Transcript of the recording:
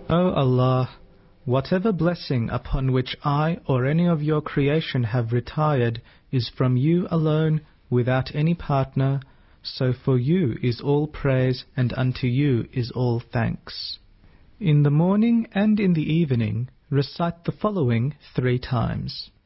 O Allah, whatever blessing upon which I or any of your creation have retired is from you alone, without any partner, so for you is all praise and unto you is all thanks. In the morning and in the evening, recite the following 3 times.